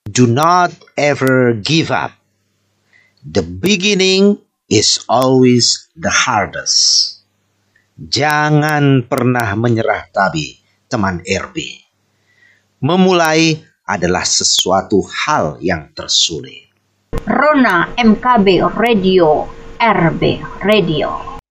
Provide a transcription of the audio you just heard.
Do not ever give up. The beginning is always the hardest. Jangan pernah menyerah tabi, teman RB. Memulai adalah sesuatu hal yang tersulit. Rona MKB Radio, RB Radio.